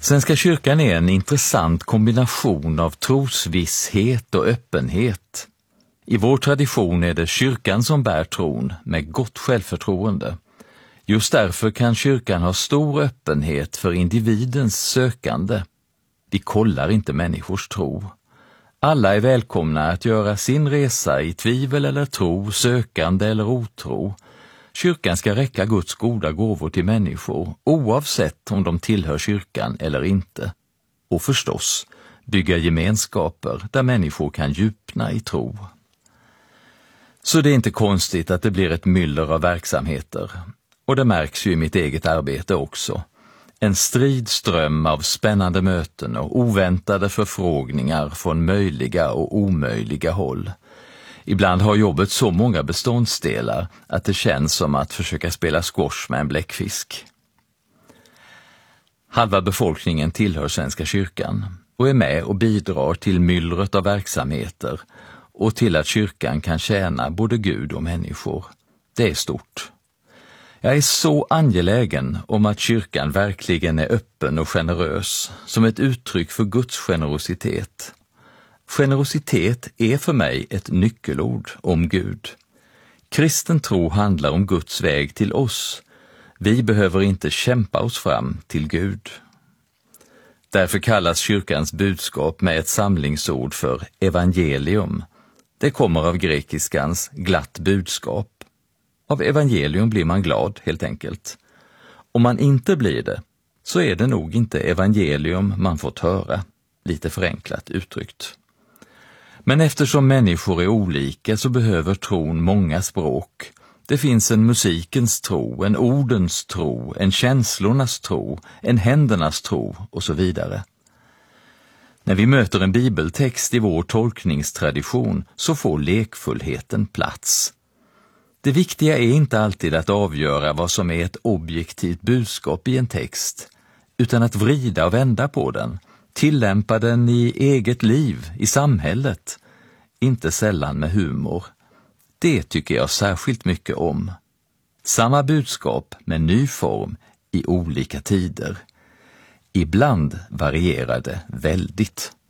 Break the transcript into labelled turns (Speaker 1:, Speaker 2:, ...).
Speaker 1: Svenska kyrkan är en intressant kombination av trosvisshet och öppenhet. I vår tradition är det kyrkan som bär tron med gott självförtroende. Just därför kan kyrkan ha stor öppenhet för individens sökande. Vi kollar inte människors tro. Alla är välkomna att göra sin resa i tvivel eller tro, sökande eller otro. Kyrkan ska räcka Guds goda gåvor till människor, oavsett om de tillhör kyrkan eller inte. Och förstås, bygga gemenskaper där människor kan djupna i tro. Så det är inte konstigt att det blir ett myller av verksamheter. Och det märks ju i mitt eget arbete också. En stridström av spännande möten och oväntade förfrågningar från möjliga och omöjliga håll. Ibland har jobbet så många beståndsdelar att det känns som att försöka spela squash med en bläckfisk. Halva befolkningen tillhör Svenska kyrkan och är med och bidrar till myllret av verksamheter och till att kyrkan kan tjäna både Gud och människor. Det är stort. Jag är så angelägen om att kyrkan verkligen är öppen och generös som ett uttryck för Guds generositet. Generositet är för mig ett nyckelord om Gud. Kristen tro handlar om Guds väg till oss. Vi behöver inte kämpa oss fram till Gud. Därför kallas kyrkans budskap med ett samlingsord för evangelium. Det kommer av grekiskans glatt budskap. Av evangelium blir man glad, helt enkelt. Om man inte blir det, så är det nog inte evangelium man fått höra, lite förenklat uttryckt. Men eftersom människor är olika så behöver tron många språk. Det finns en musikens tro, en ordens tro, en känslornas tro, en händernas tro och så vidare. När vi möter en bibeltext i vår tolkningstradition så får lekfullheten plats. Det viktiga är inte alltid att avgöra vad som är ett objektivt budskap i en text, utan att vrida och vända på den, tillämpa den i eget liv, i samhället, inte sällan med humor. Det tycker jag särskilt mycket om. Samma budskap med ny form i olika tider. Ibland varierar det väldigt.